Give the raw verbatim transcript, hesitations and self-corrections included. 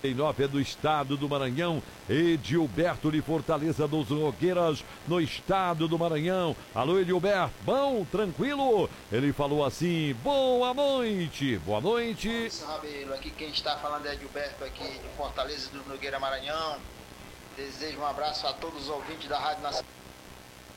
é do estado do Maranhão. Edilberto de Fortaleza dos Nogueiras, no estado do Maranhão. Alô, Edilberto, bom, tranquilo? Ele falou assim: boa noite, boa noite. Isso, Rabelo, aqui quem está falando é Edilberto, aqui de Fortaleza do Nogueira, Maranhão. Desejo um abraço a todos os ouvintes da Rádio Nacional.